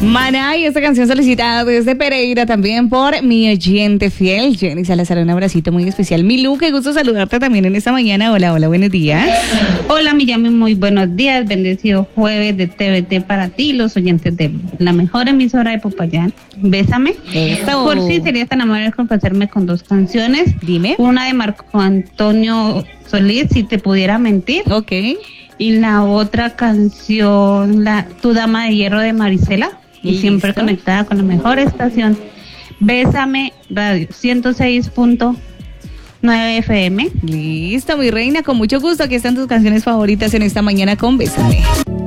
Maná, y esta canción solicitada desde Pereira también por mi oyente fiel, Jenny Salazar. Un abracito muy especial. Milu, qué gusto saludarte también en esta mañana. Hola, hola, buenos días. Hola, Miyami, muy buenos días. Bendecido jueves de TVT para ti, los oyentes de la mejor emisora de Popayán. Bésame. Eso. Por si serías tan amable de complacerme con dos canciones. Dime. Una de Marco Antonio Solís, Si te pudiera mentir. Ok. Y la otra canción, Tu dama de hierro de Marisela. Y Listo. siempre conectada con la mejor estación. Bésame Radio 106.9 FM. Listo, mi reina, con mucho gusto. Aquí están tus canciones favoritas en esta mañana con Bésame.